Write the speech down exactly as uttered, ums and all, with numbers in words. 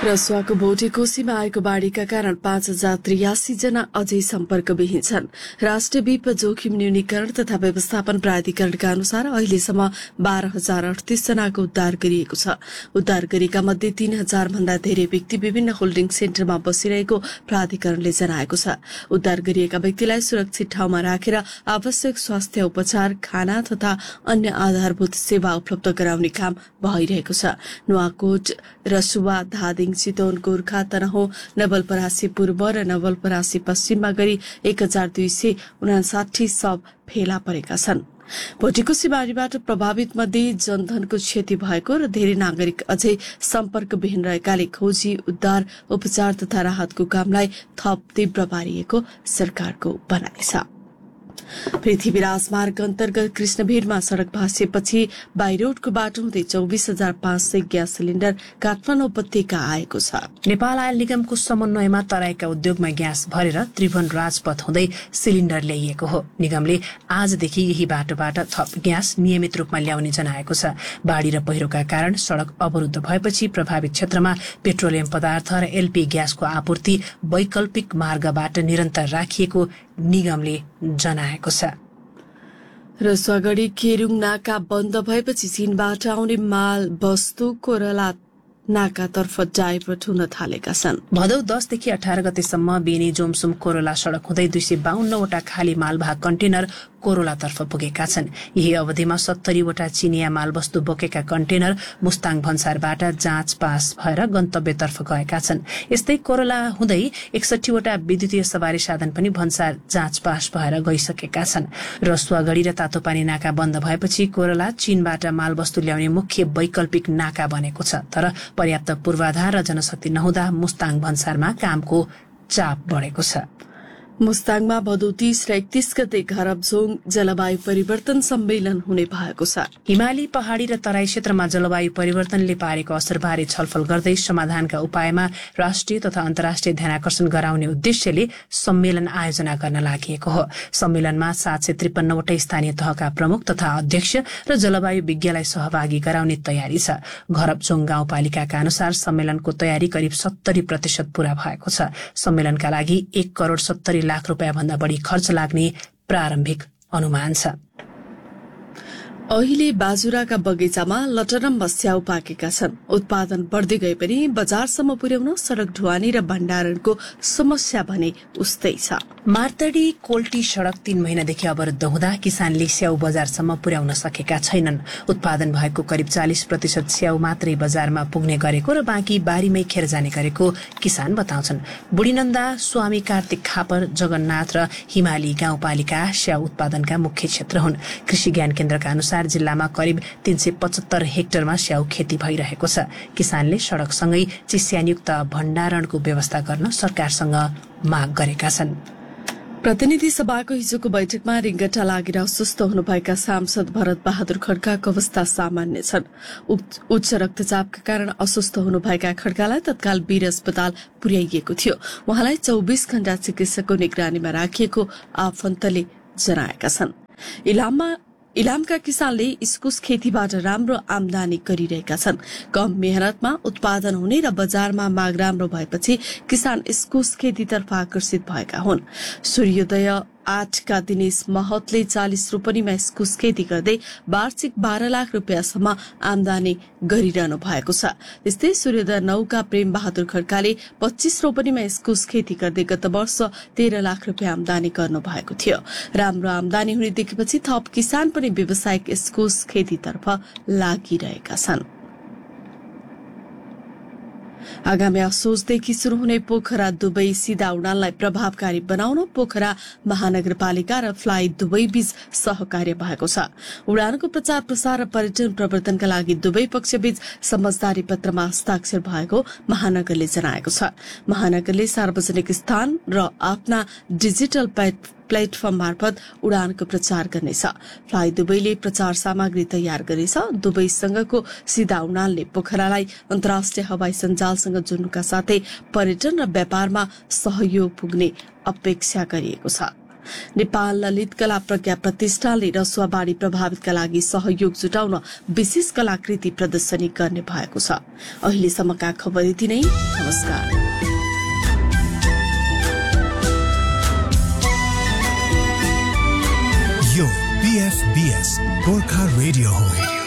रसुवाको भोटेकोसीमा आएको बाढ़ीका कारण पाँच हजार त्रियासी जना अझै सम्पर्कविहीन छन्। राष्ट्रिय विपद जोखिम न्यूनीकरण तथा व्यवस्थापन प्राधिकरणका अनुसार अहिलेसम्म बाह्र हजार अडतीस जनाको उद्धार गरिएको छ। उद्धार गरेका मध्ये तीन हजार भन्दा धेरै व्यक्ति विभिन्न होल्डिङ सेन्टरमा बसिरहेको प्राधिकरणले जनाएको छ। उद्धार गरिएका व्यक्तिलाई सुरक्षित ठाउँमा राखेर आवश्यक स्वास्थ्य उपचार, खाना तथा अन्य आधारभूत सेवा उपलब्ध गराउने काम भइरहेको छ। नुवाकोट, रसुवा, धादिङ, चितवन, गोर्खा, तनहुँ, नवलपरासी पूर्व र नवलपरासी पश्चिममा गरी एक हजार दुई सय उनासाठी शव फेला परेका छन्। भोटेकोसी बाढ़ीबाट प्रभावित मध्ये जनधनको क्षति भएको र धेरै नागरिक अझै सम्पर्कविहीन रहेकाले खोजी, उद्धार, उपचार तथा राहतको कामलाई थप तीव्र पारिएको सरकारको भनाइ छ। पृथ्वी राजमार्ग अन्तर्गत कृष्णभेड़मा सड़क भाँसिएपछि बाइरोडको बाटो हुँदै चौबिस हजार पाँच सय ग्यास सिलिण्डर काठमाडौँ उपत्यका आएको छ। नेपाल आयल निगमको समन्वयमा तराईका उद्योगमा ग्यास भरेर त्रिभुवन राजपथ हुँदै सिलिण्डर ल्याइएको हो। निगमले आजदेखि यही बाटोबाट थप ग्यास नियमित रूपमा ल्याउने जनाएको छ। बाढ़ी र पहिरोका कारण सड़क अवरुद्ध भएपछि प्रभावित क्षेत्रमा पेट्रोलियम पदार्थ र एलपी ग्यासको आपूर्ति वैकल्पिक मार्गबाट निरन्तर राखिएको निगमले जनाएको छ। रसुवागढी केरुङ नाका बन्द भएपछि चीनबाट आउने माल वस्तु कोरला नाकातर्फ डाइभर्ट हुन थालेका छन्। भदौ दसदेखि अठार गतेसम्म बेनी जोमसुम कोरोला सड़क हुँदै दुई सय बाहन्नवटा खाली मालवाहक कन्टेनर कोरोलातर्फ पुगेका छन्। यही अवधिमा सत्तरीवटा चिनिया मालवस्तु बोकेका कन्टेनर मुस्ताङ भन्सारबाट जाँच पास भएर गन्तव्यतर्फ गएका छन्। यस्तै कोरोला हुँदै एकसठीवटा विद्युतीय सवारी साधन पनि भन्सार जाँच पास भएर गइसकेका छन्। रसुवागढी र तातोपानी नाका बन्द भएपछि कोरोला चीनबाट मालवस्तु ल्याउने मुख्य वैकल्पिक नाका बनेको छ। तर पर्याप्त पूर्वाधार र जनशक्ति नहुँदा मुस्ताङ भन्सारमा कामको चाप बढेको छ। मुस्ताङमा भदौ तीस र एकतीस गते घरबजोङ जलवायु परिवर्तन सम्मेलन हुने भएको छ। हिमाली, पहाड़ी र तराई क्षेत्रमा जलवायु परिवर्तनले पारेको असरबारे छलफल गर्दै समाधानका उपायमा राष्ट्रिय तथा अन्तर्राष्ट्रिय ध्यानाकर्षण गराउने उद्देश्यले सम्मेलन आयोजना गर्न लागि हो। सम्मेलनमा सात सय त्रिपन्नवटा स्थानीय तहका प्रमुख तथा अध्यक्ष र जलवायु विज्ञलाई सहभागी गराउने तयारी छ। घरबजोङ गाउँपालिकाका अनुसार सम्मेलनको तयारी करिब सत्तरी प्रतिशत पूरा भएको छ। सम्मेलनका लागि एक करोड़ सत्तरी लाख रुपियाँ भन्दा बढ़ी खर्च लाग्ने प्रारम्भिक अनुमान छ। अहिले बाजुराका बगैँचामा लटरम्ब स्याउ पाकेका छन्। उत्पादन बढ्दै गए पनि बजारसम्म पुर्याउन सड़क ढुवानी र भण्डारणको समस्या भने उस्तै छ। मार्तडी कोल्टी सड़क तीन महिनादेखि अवरुद्ध हुँदा किसानले स्याउ बजारसम्म पुर्याउन सकेका छैनन्। उत्पादन भएको करिब चालिस प्रतिशत स्याउ मात्रै बजारमा पुग्ने गरेको र बाँकी बारीमै खेर जाने गरेको किसान बताउँछन्। बुढीनन्दा, स्वामी कार्तिक खापर, जगन्नाथ र हिमाली गाउँपालिका स्याउ उत्पादनका मुख्य क्षेत्र हुन्। कृषि ज्ञान केन्द्रका अनुसार जिल्लामा करिब तीन सय पचहत्तर हेक्टरमा स्याउ खेती भइरहेको छ। किसानले सड़कसँगै चिस्यानयुक्त भण्डारणको व्यवस्था गर्न सरकारसँग माग गरेका छन्। प्रतिनिधि सभाको हिजोको बैठकमा रिङ्गटा लागेर अस्वस्थ हुनुभएका सांसद भरत बहादुर खड्काको अवस्था सामान्य छन्। उच्च रक्तचापका कारण अस्वस्थ हुनुभएका खड्कालाई तत्काल वीर अस्पताल पुर्याइएको थियो। उहाँलाई चौबिस घण्टा चिकित्सकको निगरानीमा राखिएको आफन्तले जनाएका छन्। इलाममा इलामका किसानले इस्कुस खेतीबाट राम्रो आमदानी गरिरहेका छन्। कम मेहनतमा उत्पादन हुने र बजारमा माग राम्रो भएपछि किसान इस्कुस खेतीतर्फ आकर्षित भएका हुन्। सूर्योदय आठका दिनेश महतले चालिस रोपनीमा इस्कुस खेती गर्दै वार्षिक बाह्र लाख रुपियाँसम्म आमदानी गरिरहनु भएको छ। त्यस्तै सूर्योदय नौका प्रेम बहादुर खड्काले पच्चीस रोपनीमा इस्कुस खेती गर्दै गत वर्ष तेह्र लाख रुपियाँ आमदानी गर्नु भएको थियो। राम्रो आमदानी हुने देखेपछि थप किसान पनि व्यावसायिक इस्कुस खेतीतर्फ लागिरहेका छन्। आगामी असोजदेखि शुरू हुने पोखरा दुबई सीधा उडानलाई प्रभावकारी बनाउन पोखरा महानगरपालिका र फ्लाइ दुबई बीच सहकार्य भएको छ। उडानको प्रचार प्रसार र पर्यटन प्रवर्धनका लागि दुवै पक्षबीच समझदारी पत्रमा हस्ताक्षर भएको महानगरले जनाएको छ। महानगरले सार्वजनिक स्थान र आफ्ना डिजिटल प्लेटफर्म मार्फत उडानको प्रचार गर्नेछ। फ्लाइ दुबईले प्रचार सामग्री तयार गर्नेछ। दुबईसँगको सीधा उडानले पोखरालाई अन्तर्राष्ट्रिय हवाई सञ्जालसँग जोड्नुका साथै पर्यटन र व्यापारमा सहयोग पुग्ने अपेक्षा गरिएको छ। नेपाल ललित कला प्रज्ञा प्रतिष्ठानले रसुवा बाढ़ी प्रभावितका लागि सहयोग जुटाउन विशेष कलाकृति प्रदर्शनी गर्ने भएको छ। अहिलेसम्मका खबर यति नै। नमस्कार। यो पीएफबीएस गोर्खा रेडियो हो।